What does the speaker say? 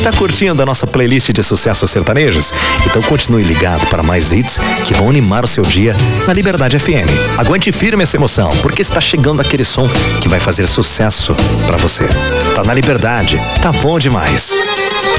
Tá curtindo a nossa playlist de sucessos sertanejos? Então continue ligado para mais hits que vão animar o seu dia na Liberdade FM. Aguente firme essa emoção, porque está chegando aquele som que vai fazer sucesso para você. Tá na Liberdade, tá bom demais.